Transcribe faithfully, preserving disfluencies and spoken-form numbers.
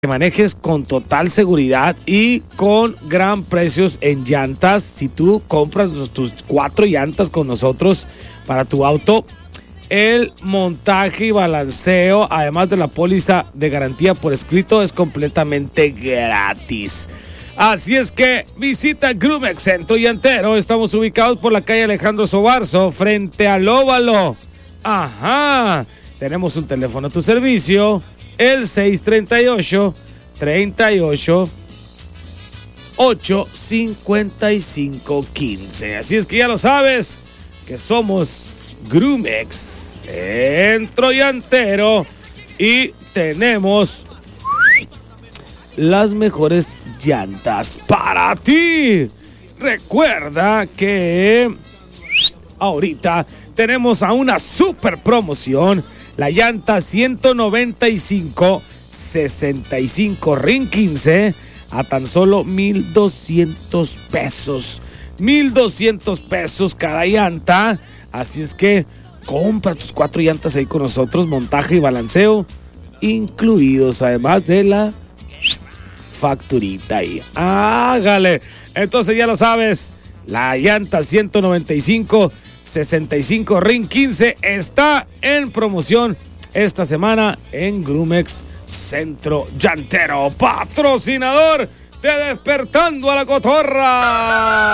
Que manejes con total seguridad y con gran precios en llantas. Si tú compras tus cuatro llantas con nosotros para tu auto, el montaje y balanceo, además de la póliza de garantía por escrito, es completamente gratis. Así es que visita Grumex Centro Llantero. Estamos ubicados por la calle Alejandro Sobarzo, frente al Óvalo. Ajá. Tenemos un teléfono a tu servicio, el seis treinta y ocho, treinta y ocho, ocho cincuenta y cinco quince. Así es que ya lo sabes, que somos Grumex Centro Llantero y tenemos las mejores llantas para ti. Recuerda que ahorita tenemos a una super promoción. La llanta ciento noventa y cinco sesenta y cinco RIN quince a tan solo mil doscientos pesos. mil doscientos pesos cada llanta. Así es que compra tus cuatro llantas ahí con nosotros. Montaje y balanceo incluidos, además de la facturita ahí. Hágale. Entonces ya lo sabes. La llanta ciento noventa y cinco sesenta y cinco RIN quince está en promoción esta semana en Grumex Centro Llantero, patrocinador de Despertando a la Cotorra.